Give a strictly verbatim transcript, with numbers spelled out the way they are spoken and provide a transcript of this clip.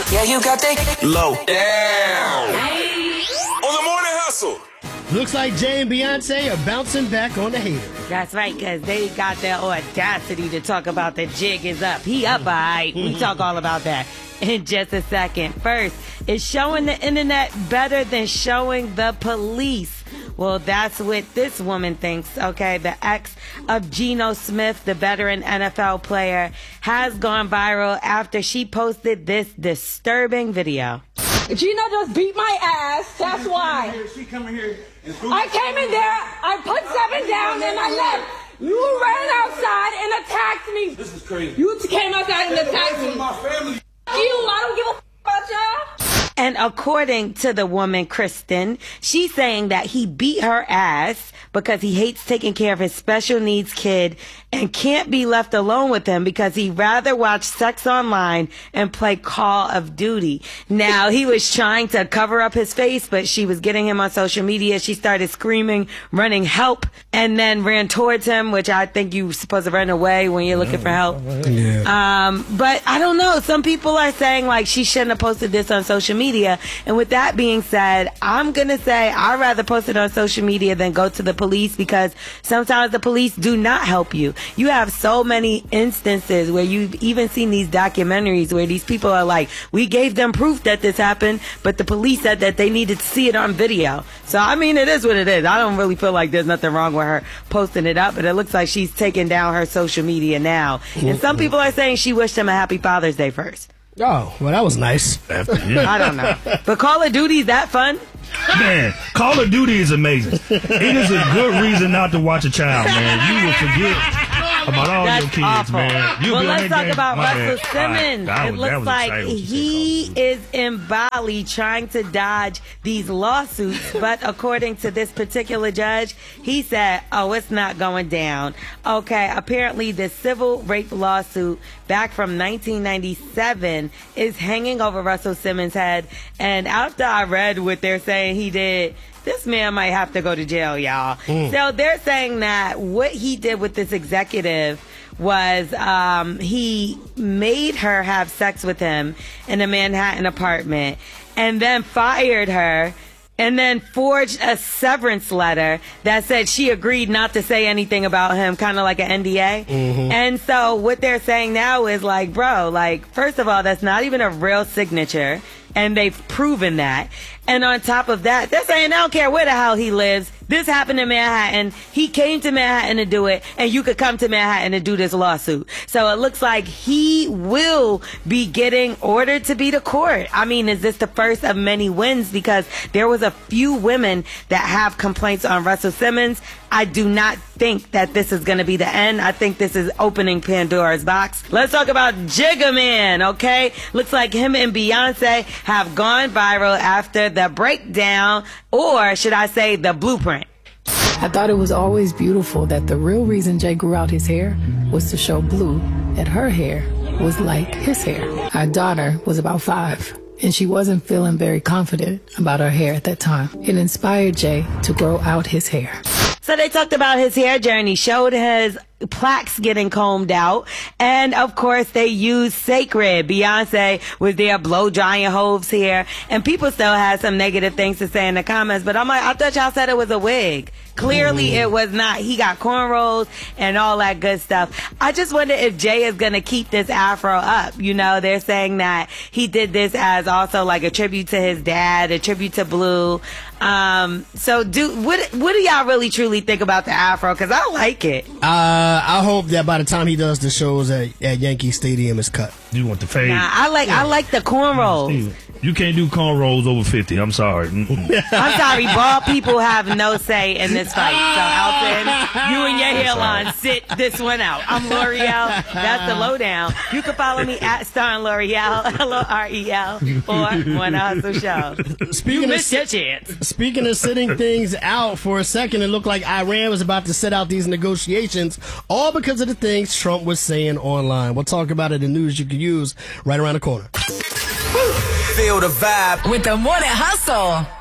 Yeah, you got that low down. On the morning hustle. Looks like Jay and Beyonce are bouncing back on the haters. That's right, because they got their audacity to talk about the jig is up. He up, all right. We talk all about that in just a second. First, is showing the internet better than showing the police? Well, that's what this woman thinks, okay? The ex of Geno Smith, the veteran N F L player, has gone viral after she posted this disturbing video. Gino just beat my ass, that's why. She coming here and I came in there, I put seven down, and I left. You ran outside and attacked me. This is crazy. You came outside and attacked me. My family. You, I don't give a f- about y'all. And according to the woman, Kristen, she's saying that he beat her ass because he hates taking care of his special needs kid and can't be left alone with him because he'd rather watch sex online and play Call of Duty. Now, he was trying to cover up his face, but she was getting him on social media. She started screaming, running help, and then ran towards him, which I think you're supposed to run away when you're looking for help. Yeah. Um, but I don't know. Some people are saying, like, she shouldn't have posted this on social media. And with that being said, I'm going to say I'd rather post it on social media than go to the police because sometimes the police do not help you. You have so many instances where you've even seen these documentaries where these people are like, we gave them proof that this happened, but the police said that they needed to see it on video. So, I mean, it is what it is. I don't really feel like there's nothing wrong with her posting it up, but it looks like she's taking down her social media now. And some people are saying she wished him a happy Father's Day first. Oh, well, that was nice. I don't know. But Call of Duty, is that fun? Man, Call of Duty is amazing. It is a good reason not to watch a child, man. You will forget about all That's your kids, awful. man. You'll well, be on let's that talk game. about My Russell bad. Simmons. All right. That It was- looks that was like exciting when you said he Call of Duty. is in Bali trying to dodge these lawsuits, but according to this particular judge, he said, oh, it's not going down. Okay, apparently the civil rape lawsuit back from nineteen ninety-seven is hanging over Russell Simmons' head, and after I read what they're saying he did, this man might have to go to jail, y'all. Mm. So they're saying that what he did with this executive was um, he made her have sex with him in a Manhattan apartment and then fired her and then forged a severance letter that said she agreed not to say anything about him, kind of like an N D A. Mm-hmm. And so what they're saying now is like, bro, like, first of all, that's not even a real signature. And they've proven that. And on top of that, they're saying, I don't care where the hell he lives. This happened in Manhattan. He came to Manhattan to do it, and you could come to Manhattan and do this lawsuit. So it looks like he will be getting ordered to be to court. I mean, is this the first of many wins? Because there was a few women that have complaints on Russell Simmons. I do not think that this is going to be the end. I think this is opening Pandora's box. Let's talk about Jigga Man, okay? Looks like him and Beyonce have gone viral after the breakdown, or should I say the blueprint. I thought it was always beautiful that the real reason Jay grew out his hair was to show Blue that her hair was like his hair. Our daughter was about five, and she wasn't feeling very confident about her hair at that time. It inspired Jay to grow out his hair. So they talked about his hair journey, showed his plaques getting combed out, and of course they used Sacred. Beyonce was there blow drying Hove's hair, and people still had some negative things to say in the comments, but I'm like, I thought y'all said it was a wig. Clearly it was not. He got cornrows and all that good stuff. I just wonder if Jay is going to keep this afro up. You know, they're saying that he did this as also like a tribute to his dad, a tribute to Blue. Um, so do, what, what do y'all really truly think about the afro? Cause I like it. Uh, I hope that by the time he does the shows at, at Yankee Stadium, it's cut. You want the fade? Nah, I like, yeah. I like the cornrows. You can't do cornrows over fifty. I'm sorry. I'm sorry. Bald people have no say in this fight. So, Alton, you and your hairline, sit this one out. I'm L'Oreal. That's the lowdown. You can follow me at Star L'Oreal, L O R E L, or One Hustle Show. Speaking you missed of, your chance. Speaking of sitting things out for a second, it looked like Iran was about to sit out these negotiations, all because of the things Trump was saying online. We'll talk about it in news you can use right around the corner. Feel the vibe with the Morning Hustle.